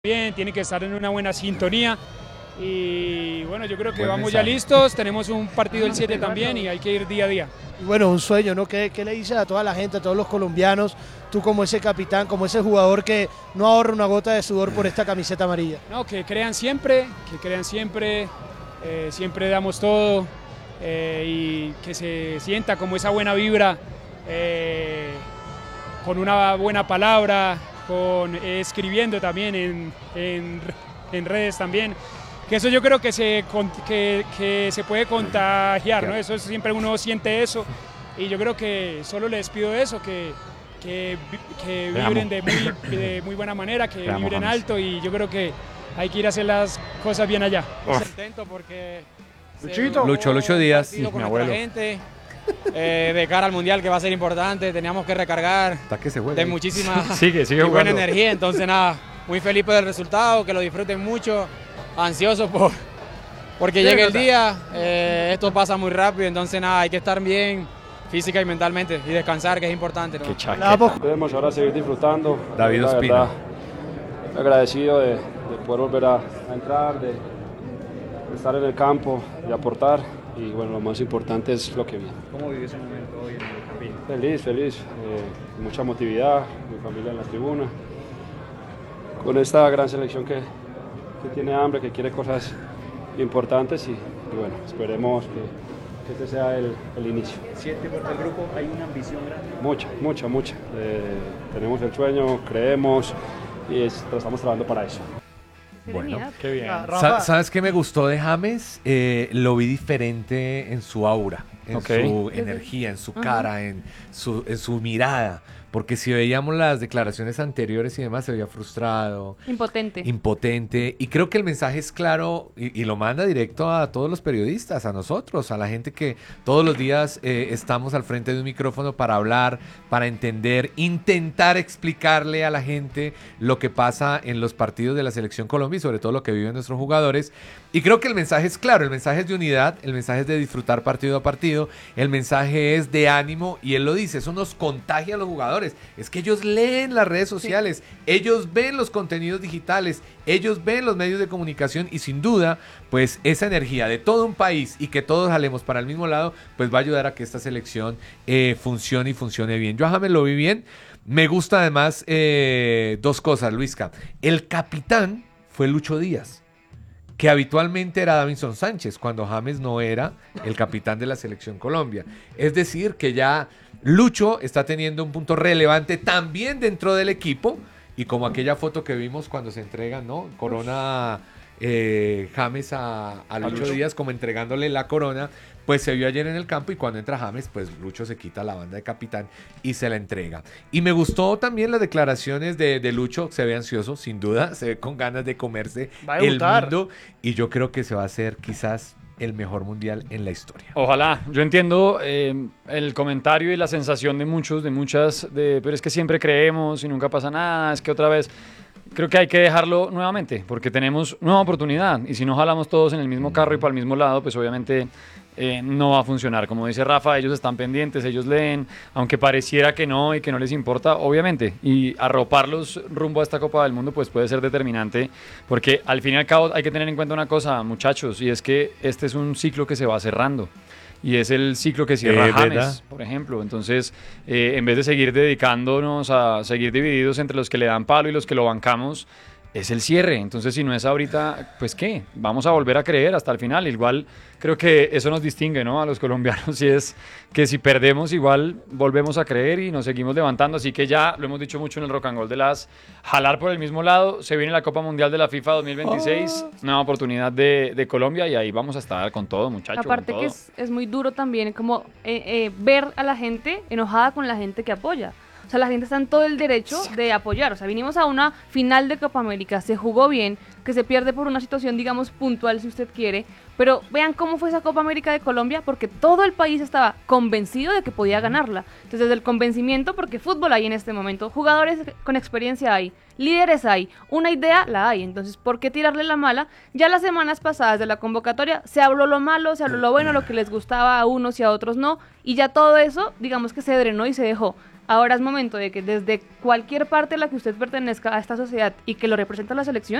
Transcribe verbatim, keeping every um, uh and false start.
bien, tiene que estar en una buena sintonía y bueno, yo creo que Buen vamos mensaje. ya listos, tenemos un partido el siete también y hay que ir día a día. Y bueno, un sueño, ¿no? ¿Qué, qué le dices a toda la gente, a todos los colombianos, tú como ese capitán, como ese jugador que no ahorra una gota de sudor por esta camiseta amarilla? No, que crean siempre, que crean siempre, eh, siempre damos todo eh, y que se sienta como esa buena vibra, eh, con una buena palabra, con eh, escribiendo también en, en, en redes también, que eso yo creo que se, que, que se puede contagiar, ¿no? Eso siempre uno siente eso y yo creo que solo les pido eso, que, que, que vibren de muy, de muy buena manera, que Veamos, vibren James. alto y yo creo que hay que ir a hacer las cosas bien allá. Contento porque Luchito. Lucho, Lucho Díaz, sí, mi abuelo. Gente, eh, de cara al mundial que va a ser importante, teníamos que recargar que se de muchísima sigue, sigue y buena energía, entonces nada, muy feliz por el resultado, que lo disfruten mucho, ansioso por porque sí, llegue el día, eh, esto pasa muy rápido, entonces nada, hay que estar bien física y mentalmente y descansar, que es importante, ¿no? Podemos ahora seguir disfrutando. David Ospina. Agradecido de, de poder volver a, a entrar, de, de estar en el campo, de aportar. Y bueno, lo más importante es lo que viene. ¿Cómo vive ese momento hoy en el Campín? Feliz, feliz, eh, mucha motividad, mi familia en la tribuna, con esta gran selección que, que tiene hambre, que quiere cosas importantes y, y bueno, esperemos que, que este sea el, el inicio. ¿Siente por el grupo hay una ambición grande? Mucha, mucha, mucha. Eh, tenemos el sueño, creemos y es, estamos trabajando para eso. Bueno, qué bien. ¿Sabes qué me gustó de James? Eh, lo vi diferente en su aura, en okay. su energía, en su cara, uh-huh. en, su, en su mirada. Porque si veíamos las declaraciones anteriores y demás, se veía frustrado. Impotente. Impotente. Y creo que el mensaje es claro y, y lo manda directo a todos los periodistas, a nosotros, a la gente que todos los días eh, estamos al frente de un micrófono para hablar, para entender, intentar explicarle a la gente lo que pasa en los partidos de la Selección Colombia y sobre todo lo que viven nuestros jugadores. Y creo que el mensaje es claro, el mensaje es de unidad, el mensaje es de disfrutar partido a partido, el mensaje es de ánimo y él lo dice, eso nos contagia a los jugadores. Es que ellos leen las redes sociales, sí. ellos ven los contenidos digitales, ellos ven los medios de comunicación y sin duda, pues esa energía de todo un país y que todos jalemos para el mismo lado, pues va a ayudar a que esta selección eh, funcione y funcione bien. Yo a James lo vi bien, me gusta además eh, dos cosas, Luisca. El capitán fue Lucho Díaz, que habitualmente era Davinson Sánchez, cuando James no era el capitán de la Selección Colombia. Es decir, que ya Lucho está teniendo un punto relevante también dentro del equipo, y como aquella foto que vimos cuando se entregan, ¿no? Corona eh, James a, a Lucho, Lucho Díaz, como entregándole la corona, pues se vio ayer en el campo y cuando entra James, pues Lucho se quita la banda de capitán y se la entrega. Y me gustó también las declaraciones de, de Lucho, se ve ansioso, sin duda, se ve con ganas de comerse el mundo y yo creo que se va a hacer quizás el mejor mundial en la historia. Ojalá, yo entiendo eh, el comentario y la sensación de muchos, de muchas, de, pero es que siempre creemos y nunca pasa nada, es que otra vez... Creo que hay que dejarlo nuevamente, porque tenemos nueva oportunidad, y si no jalamos todos en el mismo carro y para el mismo lado, pues obviamente eh, no va a funcionar. Como dice Rafa, ellos están pendientes, ellos leen, aunque pareciera que no y que no les importa, obviamente, y arroparlos rumbo a esta Copa del Mundo pues puede ser determinante, porque al fin y al cabo hay que tener en cuenta una cosa, muchachos, y es que este es un ciclo que se va cerrando. Y es el ciclo que cierra eh, James, ¿verdad? Por ejemplo. Entonces, eh, en vez de seguir dedicándonos a seguir divididos entre los que le dan palo y los que lo bancamos, es el cierre. Entonces, si no es ahorita, pues ¿qué? Vamos a volver a creer hasta el final. Igual creo que eso nos distingue, ¿no? A los colombianos, y es que si perdemos, igual volvemos a creer y nos seguimos levantando. Así que ya lo hemos dicho mucho en el Rock and Roll de las jalar por el mismo lado. Se viene la Copa Mundial de la FIFA dos mil veintiséis, oh. nueva oportunidad de, de Colombia, y ahí vamos a estar con todo, muchachos. Aparte con que todo. Es, es muy duro también como eh, eh, ver a la gente enojada con la gente que apoya. O sea, la gente está en todo el derecho de apoyar. O sea, vinimos a una final de Copa América, se jugó bien, que se pierde por una situación, digamos, puntual, si usted quiere. Pero vean cómo fue esa Copa América de Colombia, porque todo el país estaba convencido de que podía ganarla. Entonces, desde el convencimiento, porque fútbol hay en este momento, jugadores con experiencia hay. líderes hay, una idea la hay, entonces ¿por qué tirarle la mala? Ya las semanas pasadas de la convocatoria se habló lo malo, se habló lo bueno, lo que les gustaba a unos y a otros no, y ya todo eso, digamos que se drenó y se dejó. Ahora es momento de que desde cualquier parte a la que usted pertenezca a esta sociedad y que lo representa la selección,